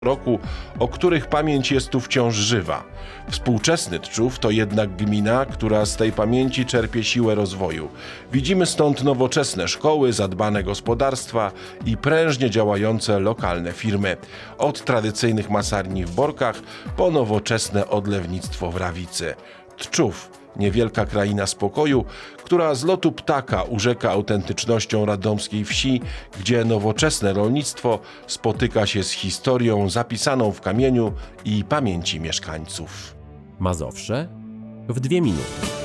roku, o których pamięć jest tu wciąż żywa. Współczesny Tczów to jednak gmina, która z tej pamięci czerpie siłę rozwoju. Widzimy stąd nowoczesne szkoły, zadbane gospodarstwa i prężnie działające lokalne firmy. Od tradycyjnych masarni w Borkach po nowoczesne odlewnictwo w Rawicy. Tczów, niewielka kraina spokoju, która z lotu ptaka urzeka autentycznością radomskiej wsi, gdzie nowoczesne rolnictwo spotyka się z historią zapisaną w kamieniu i pamięci mieszkańców. Mazowsze w 2 minuty.